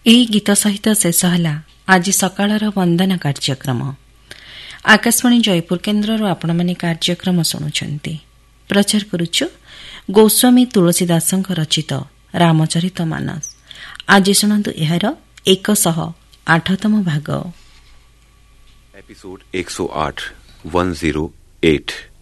ଏହି ଗୀତ ସହିତ ଶେଷ ହେଲା ଆଜି ସକାଳର ବନ୍ଦନା କାର୍ଯ୍ୟକ୍ରମ। ଆକାଶବାଣୀ ଜୟପୁର କେନ୍ଦ୍ରରୁ ଆପଣମାନେ କାର୍ଯ୍ୟକ୍ରମ ଶୁଣୁଛନ୍ତି। ପ୍ରଚାର କରୁଛୁ ଗୋସ୍ୱାମୀ ତୁଳସୀ ଦାସଙ୍କ ରଚିତ ରାମଚରିତ ମାନସ। ଆଜି ଶୁଣନ୍ତୁ ଏହାର 108ତମ ଭାଗ। एपिसोड 108 108